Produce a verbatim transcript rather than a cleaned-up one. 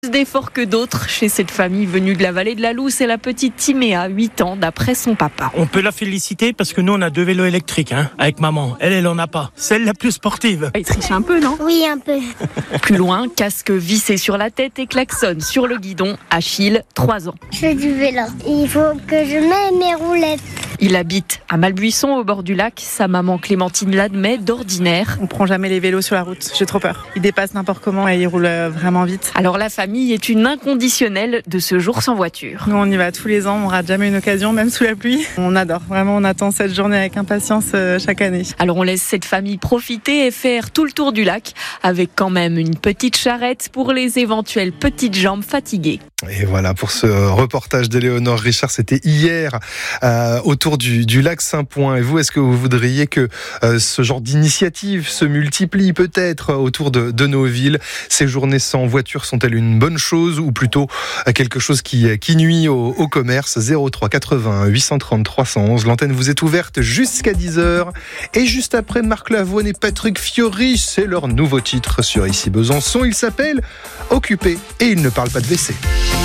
D'efforts que d'autres chez cette famille venue de la vallée de la Loue. C'est la petite Timéa, huit ans, d'après son papa. On peut la féliciter parce que nous on a deux vélos électriques hein, avec maman. Elle, elle en a pas. C'est elle la plus sportive. Il triche un peu, non ? Oui, un peu. Plus loin, casque vissé sur la tête et klaxonne sur le guidon. Achille, trois ans. Je fais du vélo. Il faut que je mette mes roulettes. Il habite à Malbuisson, au bord du lac. Sa maman Clémentine l'admet d'ordinaire. On prend jamais les vélos sur la route. J'ai trop peur. Ils dépassent n'importe comment et ils roulent vraiment vite. Alors la famille est une inconditionnelle de ce jour sans voiture. Nous, on y va tous les ans. On rate jamais une occasion, même sous la pluie. On adore. Vraiment, on attend cette journée avec impatience chaque année. Alors on laisse cette famille profiter et faire tout le tour du lac avec quand même une petite charrette pour les éventuelles petites jambes fatiguées. Et voilà pour ce reportage d'Éléonore Richard, c'était hier euh, autour du, du lac Saint-Point. Et vous, est-ce que vous voudriez que euh, ce genre d'initiative se multiplie peut-être autour de, de nos villes ? Ces journées sans voiture sont-elles une bonne chose ou plutôt quelque chose qui, qui nuit au, au commerce ? zéro trois quatre-vingts huit cent trente trois cent onze. L'antenne vous est ouverte jusqu'à dix heures. Et juste après, Marc Lavoine et Patrick Fiori, c'est leur nouveau titre sur Ici Besançon. Il s'appelle Occupé et il ne parle pas de W C.